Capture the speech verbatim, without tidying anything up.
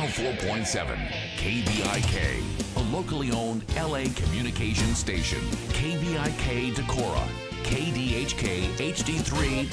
four point seven, K B I K, a locally owned L A communication station. K B I K Decorah, K D H K H D three